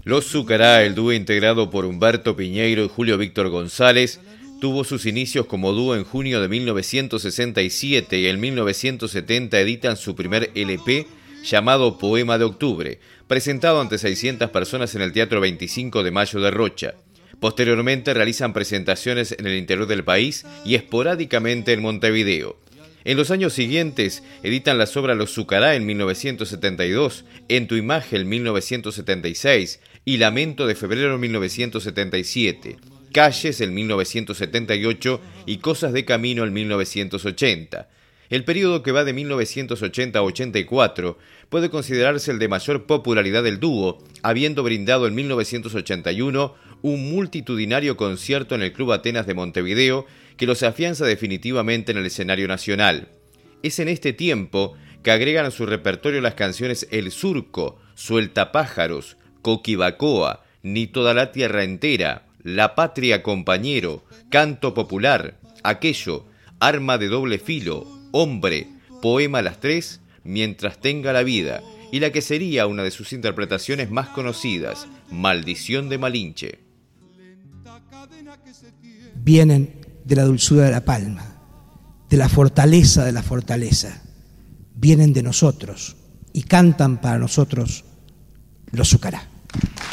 Los Zucará, el dúo integrado por Humberto Piñeiro y Julio Víctor González, tuvo sus inicios como dúo en junio de 1967 y en 1970 editan su primer LP llamado Poema de Octubre, presentado ante 600 personas en el Teatro 25 de Mayo de Rocha. Posteriormente realizan presentaciones en el interior del país y esporádicamente en Montevideo. En los años siguientes editan las obras Los Zucará en 1972, En tu imagen en 1976 y Lamento de febrero en 1977, Calles en 1978 y Cosas de Camino en 1980. El periodo que va de 1980 a 84 puede considerarse el de mayor popularidad del dúo, habiendo brindado en 1981 un multitudinario concierto en el Club Atenas de Montevideo que los afianza definitivamente en el escenario nacional. Es en este tiempo que agregan a su repertorio las canciones El Surco, Suelta Pájaros, Coquibacoa, Ni toda la tierra entera, La patria compañero, Canto popular, Aquello, Arma de doble filo, Hombre, Poema a las tres, Mientras tenga la vida, y la que sería una de sus interpretaciones más conocidas, Maldición de Malinche. Vienen de la dulzura de la palma, de la fortaleza, vienen de nosotros y cantan para nosotros los Zucará.